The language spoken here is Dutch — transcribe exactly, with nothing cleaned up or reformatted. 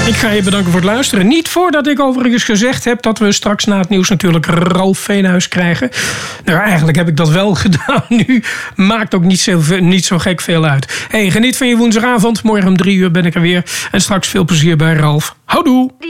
Ik ga je bedanken voor het luisteren. Niet voordat ik overigens gezegd heb dat we straks na het nieuws natuurlijk Ralf Veenhuis krijgen. Nou, eigenlijk heb ik dat wel gedaan nu. Maakt ook niet zo, niet zo gek veel uit. Hey, geniet van je woensdagavond. Morgen om drie uur ben ik er weer. En straks veel plezier bij Ralf. Houdoe!